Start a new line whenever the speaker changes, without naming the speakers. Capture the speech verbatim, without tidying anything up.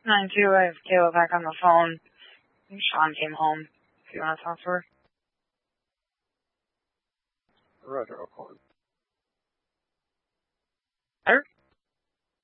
nine two, I have Kayla back on the phone. Sean came home. If you want to talk to her.
Roger, I'll call him.